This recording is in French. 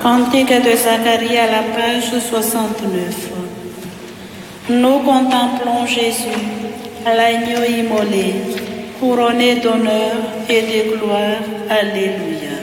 Cantique de Zacharie à la page 69. Nous contemplons Jésus, l'agneau immolé, couronné d'honneur et de gloire. Alléluia.